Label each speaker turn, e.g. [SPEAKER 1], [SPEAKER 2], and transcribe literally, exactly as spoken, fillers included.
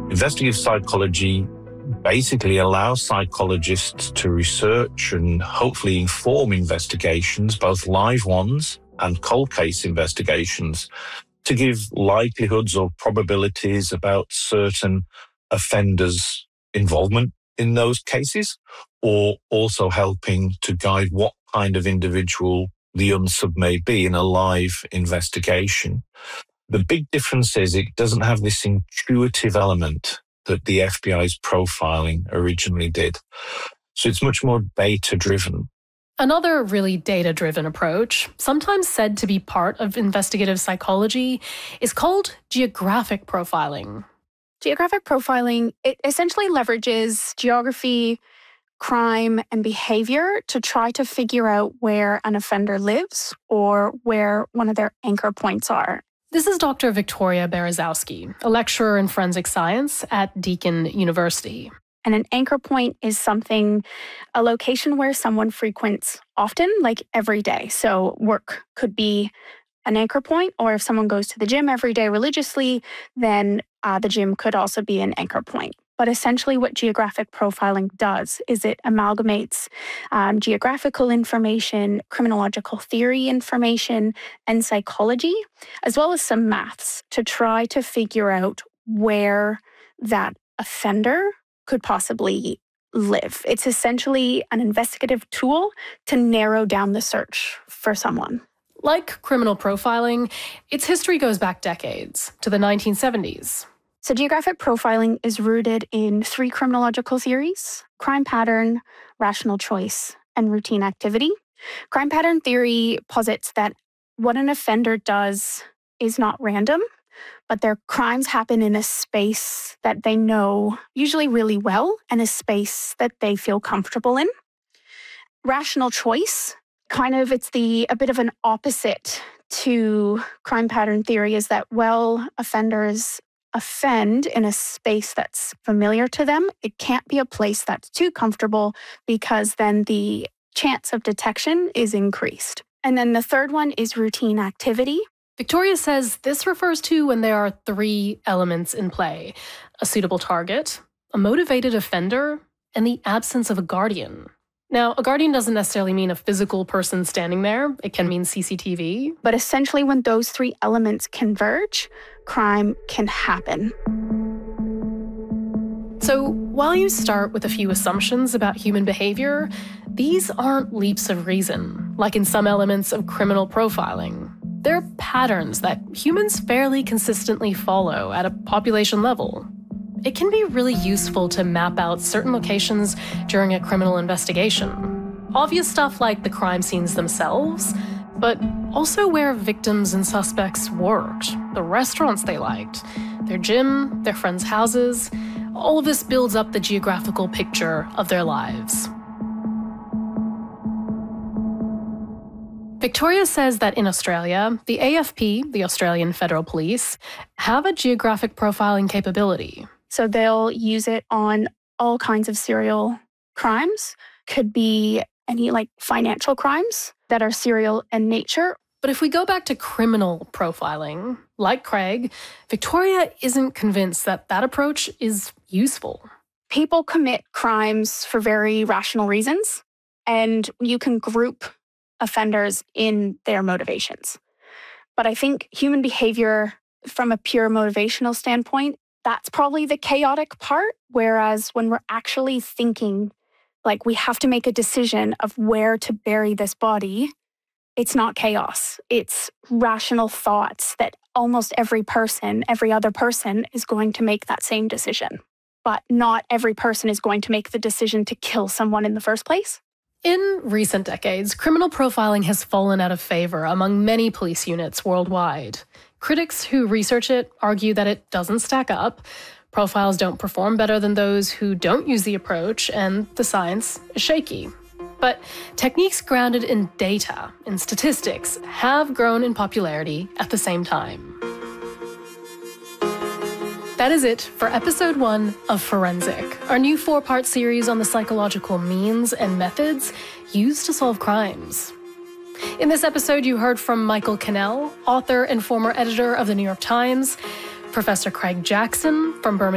[SPEAKER 1] Investigative psychology basically allows psychologists to research and hopefully inform investigations, both live ones and cold case investigations, to give likelihoods or probabilities about certain offenders' involvement in those cases, or also helping to guide what kind of individual the unsub may be in a live investigation. The big difference is it doesn't have this intuitive element that the F B I's profiling originally did. So it's much more data-driven.
[SPEAKER 2] Another really data-driven approach, sometimes said to be part of investigative psychology, is called geographic profiling.
[SPEAKER 3] Geographic profiling, it essentially leverages geography, crime, and behavior to try to figure out where an offender lives or where one of their anchor points are.
[SPEAKER 2] This is Doctor Victoria Berezowski, a lecturer in forensic science at Deakin University.
[SPEAKER 3] And an anchor point is something, a location where someone frequents often, like every day. So work could be an anchor point, or if someone goes to the gym every day religiously, then uh, the gym could also be an anchor point. But essentially what geographic profiling does is it amalgamates um, geographical information, criminological theory information, and psychology, as well as some maths to try to figure out where that offender could possibly live. It's essentially an investigative tool to narrow down the search for someone.
[SPEAKER 2] Like criminal profiling, its history goes back decades, to the nineteen seventies.
[SPEAKER 3] So geographic profiling is rooted in three criminological theories: crime pattern, rational choice, and routine activity. Crime pattern theory posits that what an offender does is not random, but their crimes happen in a space that they know usually really well and a space that they feel comfortable in. Rational choice, kind of it's the a bit of an opposite to crime pattern theory, is that, well, offenders offend in a space that's familiar to them. It can't be a place that's too comfortable because then the chance of detection is increased. And then the third one is routine activity.
[SPEAKER 2] Victoria says this refers to when there are three elements in play: a suitable target, a motivated offender, and the absence of a guardian. Now, a guardian doesn't necessarily mean a physical person standing there. It can mean C C T V.
[SPEAKER 3] But essentially, when those three elements converge, crime can happen.
[SPEAKER 2] So while you start with a few assumptions about human behavior, these aren't leaps of reason, like in some elements of criminal profiling. They're patterns that humans fairly consistently follow at a population level. It can be really useful to map out certain locations during a criminal investigation. Obvious stuff like the crime scenes themselves, but also where victims and suspects worked, the restaurants they liked, their gym, their friends' houses. All of this builds up the geographical picture of their lives. Victoria says that in Australia, the A F P, the Australian Federal Police, have a geographic profiling capability.
[SPEAKER 3] So they'll use it on all kinds of serial crimes. Could be any like financial crimes that are serial in nature.
[SPEAKER 2] But if we go back to criminal profiling, like Craig, Victoria isn't convinced that that approach is useful.
[SPEAKER 3] People commit crimes for very rational reasons, and you can group offenders in their motivations. But I think human behavior, from a pure motivational standpoint, that's probably the chaotic part. Whereas when we're actually thinking, like we have to make a decision of where to bury this body, it's not chaos. It's rational thoughts that almost every person, every other person is going to make that same decision. But not every person is going to make the decision to kill someone in the first place.
[SPEAKER 2] In recent decades, criminal profiling has fallen out of favor among many police units worldwide. Critics who research it argue that it doesn't stack up, profiles don't perform better than those who don't use the approach, and the science is shaky. But techniques grounded in data, in statistics, have grown in popularity at the same time. That is it for episode one of Forensic, our new four-part series on the psychological means and methods used to solve crimes. In this episode, you heard from Michael Cannell, author and former editor of the New York Times, Professor Craig Jackson from Birmingham